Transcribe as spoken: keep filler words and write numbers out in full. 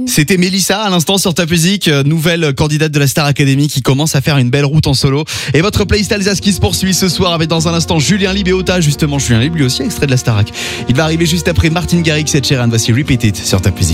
C'était Mélissa à l'instant sur Top Music, nouvelle candidate de la Star Academy qui commence à faire une belle route en solo. Et votre playlist Alsace qui se poursuit ce soir avec dans un instant Julien Lieb et Ota. Justement, Julien Lieb lui aussi extrait de la Starac. Il va arriver juste après Martin Garrix et Ed Sheeran. Voici Repeat It sur Top Music.